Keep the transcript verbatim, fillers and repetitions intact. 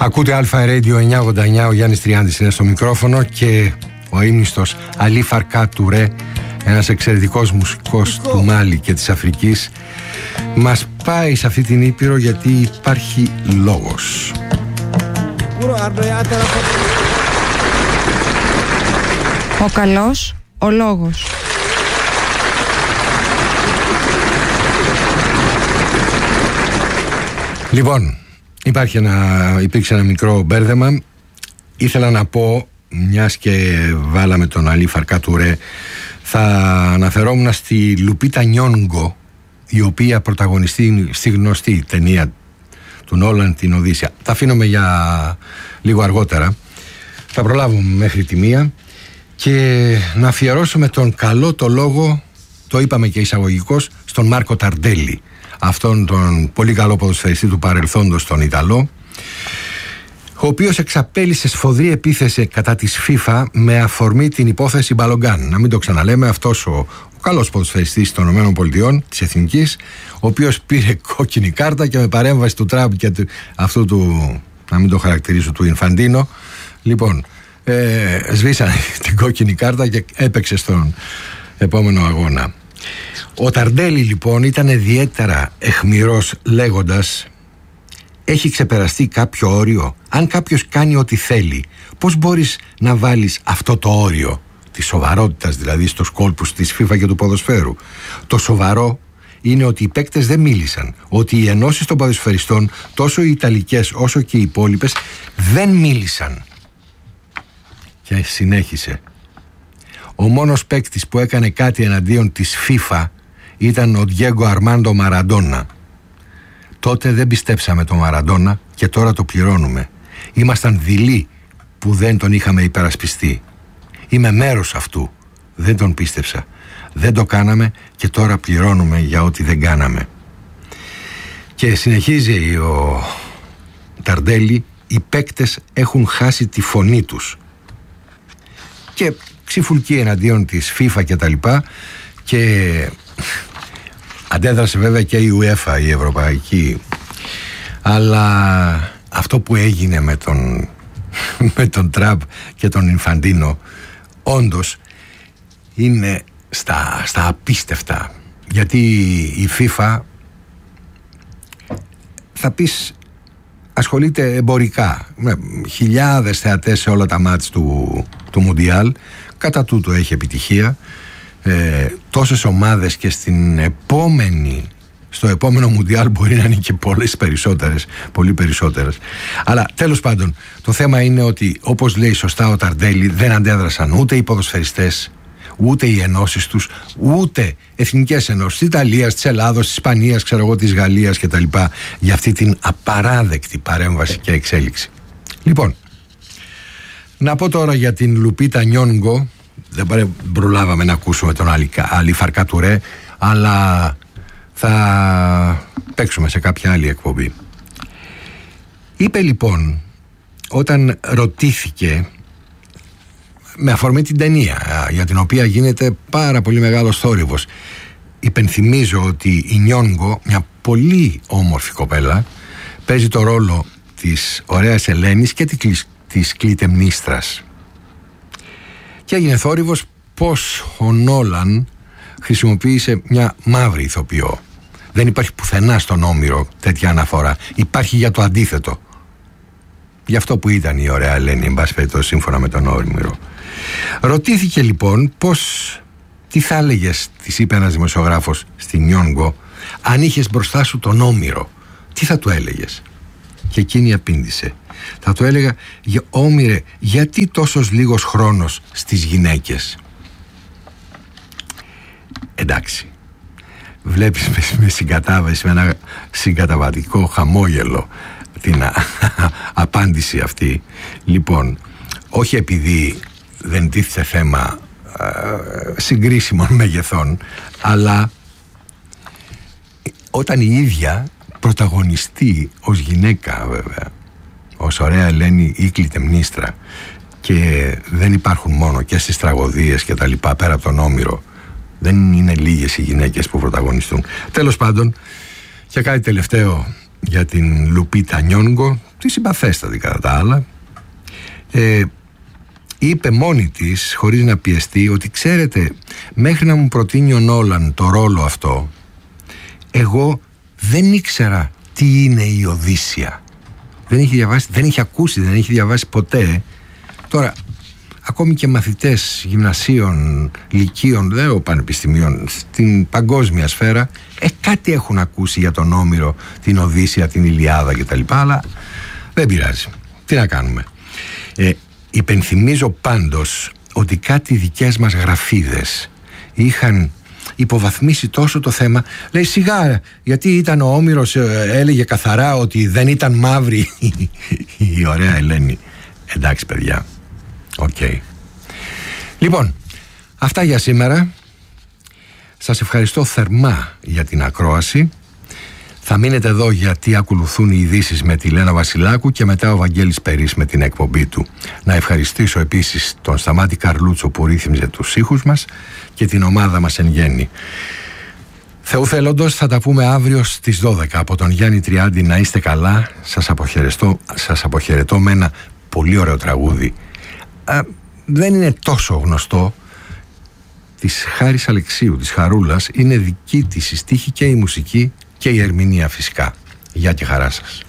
Ακούτε Αλφα Radio εννιακόσια ογδόντα εννιά, ο Γιάννης Τριάντης είναι στο μικρόφωνο και ο ύμνηστος Αλή Φαρκά Τουρέ, ένας εξαιρετικός μουσικός του Μάλι και της Αφρικής, μας πάει σε αυτή την Ήπειρο γιατί υπάρχει λόγος. Ο καλός, ο λόγος. Λοιπόν, υπάρχει ένα, υπήρξε ένα μικρό μπέρδεμα. Ήθελα να πω, μιας και βάλαμε τον Αλή Φαρκά Τουρέ, θα αναφερόμουν στη Λουπίτα Νιόνγκο, η οποία πρωταγωνιστεί στη γνωστή ταινία του Νόλαν, την Οδύσσεια. Τα αφήνουμε για λίγο αργότερα. Θα προλάβουμε μέχρι τη μία και να αφιερώσουμε τον καλό το λόγο, το είπαμε και εισαγωγικώς, στον Μάρκο Ταρντέλη, αυτόν τον πολύ καλό ποδοσφαιριστή του παρελθόντος, τον Ιταλό, ο οποίος εξαπέλυσε σφοδρή επίθεση κατά της FIFA με αφορμή την υπόθεση Μπαλογκάν. Να μην το ξαναλέμε, αυτός ο, ο καλός ποδοσφαιριστής των ΗΠΑ, της Εθνικής, ο οποίος πήρε κόκκινη κάρτα και με παρέμβαση του Τραμπ και του, αυτού του, να μην το χαρακτηρίσω, του Ινφαντίνο, λοιπόν, ε, σβήσανε την κόκκινη κάρτα και έπαιξε στον επόμενο αγώνα. Ο Ταρντέλη λοιπόν ήταν ιδιαίτερα αιχμηρός, λέγοντας: έχει ξεπεραστεί κάποιο όριο? Αν κάποιος κάνει ό,τι θέλει, πώς μπορείς να βάλεις αυτό το όριο της σοβαρότητας, δηλαδή στους κόλπους της FIFA και του ποδοσφαίρου? Το σοβαρό είναι ότι οι παίκτες δεν μίλησαν, ότι οι ενώσεις των ποδοσφαιριστών, τόσο οι Ιταλικές όσο και οι υπόλοιπες, δεν μίλησαν. Και συνέχισε: ο μόνος παίκτης που έκανε κάτι εναντίον της FIFA ήταν ο Ντιέγκο Αρμάντο Μαραντόνα. Τότε δεν πιστέψαμε τον Μαραντόνα και τώρα το πληρώνουμε. Ήμασταν δειλοί που δεν τον είχαμε υπερασπιστεί. Είμαι μέρος αυτού. Δεν τον πίστεψα. Δεν το κάναμε και τώρα πληρώνουμε για ό,τι δεν κάναμε. Και συνεχίζει ο Ταρντέλη: οι παίκτες έχουν χάσει τη φωνή τους. Και ξυφουλκεί εναντίον της FIFA και τα λοιπά, και αντέδρασε βέβαια και η UEFA, η Ευρωπαϊκή. Αλλά αυτό που έγινε με τον, με τον Τραμπ και τον Ινφαντίνο όντως είναι στα, στα απίστευτα. Γιατί η FIFA, θα πεις, ασχολείται εμπορικά με χιλιάδες θεατές σε όλα τα μάτς του, του Μουντιάλ. Κατά τούτο έχει επιτυχία, ε, τόσες ομάδες, και στην επόμενη, στο επόμενο Μουντιάλ μπορεί να είναι και πολλές περισσότερες, πολύ περισσότερες. Αλλά τέλος πάντων, το θέμα είναι ότι, όπως λέει σωστά ο Ταρντέλη, δεν αντέδρασαν ούτε οι ποδοσφαιριστές, ούτε οι ενώσεις τους, ούτε εθνικές ενώσεις της Ιταλίας, της Ελλάδος, της Ισπανίας, ξέρω εγώ, της Γαλλίας κτλ. Για αυτή την απαράδεκτη παρέμβαση και εξέλιξη. Λοιπόν, να πω τώρα για την Λουπίτα Νιόνγκο. Δεν προλάβαμε να ακούσουμε τον Αλή Φαρκά Τουρέ, αλλά θα παίξουμε σε κάποια άλλη εκπομπή. Είπε λοιπόν, όταν ρωτήθηκε με αφορμή την ταινία, για την οποία γίνεται πάρα πολύ μεγάλος θόρυβος, υπενθυμίζω ότι η Νιόνγκο, μια πολύ όμορφη κοπέλα, παίζει το ρόλο της ωραίας Ελένης και της Κλητεμνίστρας. Και έγινε θόρυβος πως ο Νόλαν χρησιμοποίησε μια μαύρη ηθοποιό. Δεν υπάρχει πουθενά στον Όμηρο τέτοια αναφορά. Υπάρχει για το αντίθετο. Γι' αυτό που ήταν η ωραία Ελένη, εν πάση περιπτώσει, σύμφωνα με τον Όμηρο. Ρωτήθηκε λοιπόν πως, τι θα έλεγες, της είπε ένας δημοσιογράφος στη Νιόνγκο, αν είχες μπροστά σου τον Όμηρο, τι θα του έλεγες? Και εκείνη απήντησε: θα του έλεγα, Όμηρε, γιατί τόσος λίγος χρόνος στις γυναίκες? Εντάξει, βλέπεις με, με συγκατάβαση, με ένα συγκαταβατικό χαμόγελο την α, απάντηση αυτή. Λοιπόν, όχι επειδή δεν τίθεται θέμα α, συγκρίσιμων μεγεθών, αλλά όταν η ίδια πρωταγωνιστεί ως γυναίκα, βέβαια, ως ωραία Ελένη ή Κλητεμνίστρα, και δεν υπάρχουν μόνο και στις τραγωδίες και τα λοιπά, πέρα από τον Όμηρο, δεν είναι λίγες οι γυναίκες που πρωταγωνιστούν. Τέλος πάντων, και κάτι τελευταίο για την Λουπίτα Νιόνγκο, τη συμπαθέστατη κατά τα άλλα, ε, είπε μόνη της, χωρίς να πιεστεί, ότι ξέρετε, μέχρι να μου προτείνει ο Νόλαν το ρόλο αυτό, εγώ δεν ήξερα τι είναι η Οδύσσεια. Δεν είχε διαβάσει, δεν είχε ακούσει, δεν είχε διαβάσει ποτέ. Τώρα, ακόμη και μαθητές γυμνασίων, λυκείων, δεν πανεπιστημίων, στην παγκόσμια σφαίρα, ε, κάτι έχουν ακούσει για τον Όμηρο, την Οδύσσεια, την Ηλιάδα κτλ. Αλλά δεν πειράζει. Τι να κάνουμε. Ε, υπενθυμίζω πάντως ότι κάτι δικές μας γραφίδες είχαν υποβαθμίσει τόσο το θέμα. Λέει, σιγά, γιατί ήταν ο Όμηρος, έλεγε καθαρά ότι δεν ήταν μαύρη η ωραία Ελένη. Εντάξει παιδιά, οκ. Okay. Λοιπόν, αυτά για σήμερα. Σας ευχαριστώ θερμά για την ακρόαση. Θα μείνετε εδώ γιατί ακολουθούν οι ειδήσεις με τη Λένα Βασιλάκου και μετά ο Βαγγέλης Περής με την εκπομπή του. Να ευχαριστήσω επίσης τον Σταμάτη Καρλούτσο που ρύθμιζε τους ήχους μας και την ομάδα μας εν γέννη. Θεού θέλοντος, θα τα πούμε αύριο στις δώδεκα. Από τον Γιάννη Τριάντη, να είστε καλά. Σας αποχαιρετώ, σας αποχαιρετώ με ένα πολύ ωραίο τραγούδι. Α, δεν είναι τόσο γνωστό, της Χάρης Αλεξίου, της Χαρούλας. Είναι δική της η στίχη και η μουσική και η ερμηνεία φυσικά. Γεια και χαρά σας.